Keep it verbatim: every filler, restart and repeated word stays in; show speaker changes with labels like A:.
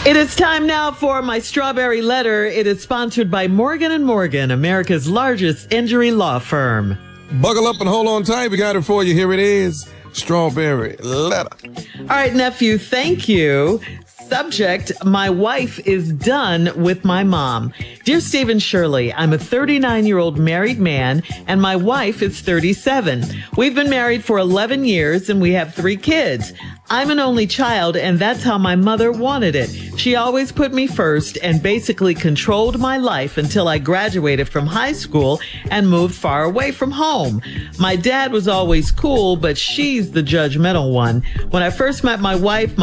A: It is time now for my strawberry letter. It is sponsored by Morgan and Morgan, America's largest injury law firm.
B: Buckle up and hold on tight. We got it for you. Here it is. Strawberry letter.
A: All right, nephew, thank you. Subject, my wife is done with my mom. Dear Stephen Shirley, I'm a thirty-nine-year-old married man, and my wife is thirty-seven. We've been married for eleven years, and we have three kids. I'm an only child, and that's how my mother wanted it. She always put me first and basically controlled my life until I graduated from high school and moved far away from home. My dad was always cool, but she's the judgmental one. When I first met my wife,